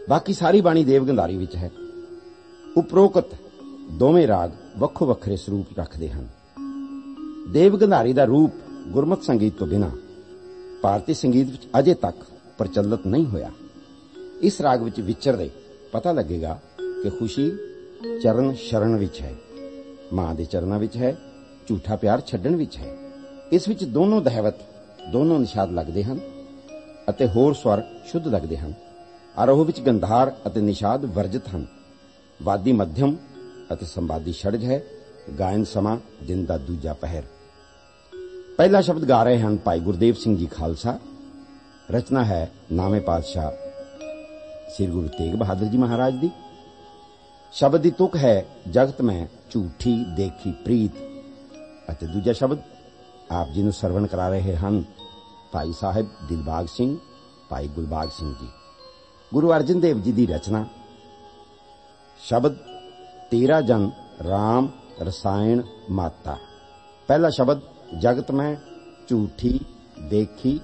बाकी सारी बाणी देव गंधारी विच है। उपरोक्त दोवें राग वक्खो वक्खरे स्वरूप रखते हैं। देव गंधारी का रूप गुरमत संगीत तो बिना भारतीय संगीत विच अजे तक प्रचलित नहीं होया। इस राग विच विचरदे पता लगेगा कि खुशी चरण शरण विच है, मां दे चरणां विच है, झूठा प्यार छड्डण विच है। इस विच दोनों दहवत, दोनों निषाद लगदे हन अते होर स्वर शुद्ध लगदे हन। आरोह विच गंधार अते निषाद वर्जित हन। वादी मध्यम अते संवादी षडज है। गायन समा दिन दा दूजा पहर। पहला शब्द गा रहे हैं भाई गुरदेव सिंह जी खालसा। रचना है नामे पातशाह श्री गुरु तेग बहादुर जी महाराज दी। शब्द की तुक है जगत में झूठी देखी प्रीत। अते दूजा शब्द आप जी नूं सरवण करा रहे हैं भाई साहिब दिलबाग सिंह, भाई गुलबाग सिंह जी। गुरु अर्जन देव जी की रचना। शब्द तेरा जन राम रसायन माता। पहला शब्द जगत में झूठी देखी